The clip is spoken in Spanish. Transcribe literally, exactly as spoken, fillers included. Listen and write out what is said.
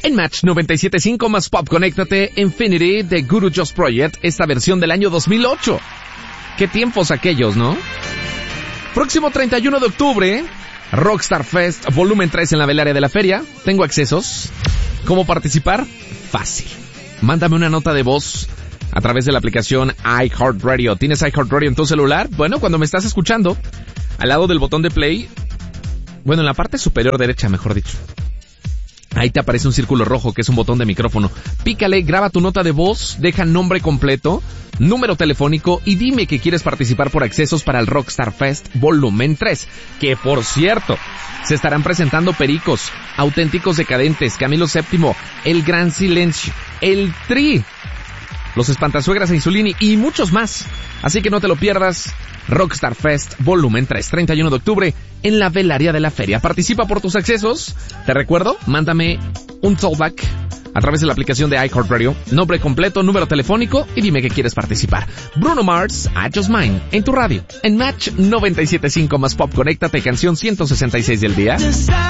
En Match noventa y siete punto cinco más pop, conéctate Infinity de Guru Joss Project, esta versión del año dos mil ocho. Qué tiempos aquellos, ¿no? Próximo treinta y uno de octubre, Rockstar Fest Volumen tres en la Velaria de la Feria. Tengo accesos. ¿Cómo participar? Fácil. Mándame una nota de voz a través de la aplicación iHeartRadio. ¿Tienes iHeartRadio en tu celular? Bueno, cuando me estás escuchando, al lado del botón de play, bueno, en la parte superior derecha, mejor dicho, ahí te aparece un círculo rojo que es un botón de micrófono. Pícale, graba tu nota de voz, deja nombre completo, número telefónico y dime que quieres participar por accesos para el Rockstar Fest Volumen tres. Que por cierto, se estarán presentando Pericos, Auténticos Decadentes, Camilo séptimo, El Gran Silencio, El Tri, Los Espantasuegras e Insulini y muchos más. Así que no te lo pierdas. Rockstar Fest Volumen tres, treinta y uno de octubre en la Velaria de la Feria. Participa por tus accesos. Te recuerdo, mándame un callback a través de la aplicación de iHeartRadio, nombre completo, número telefónico y dime que quieres participar. Bruno Mars, I Just Mine, en tu radio, en Match noventa y siete punto cinco más pop, conéctate, canción ciento sesenta y seis del día.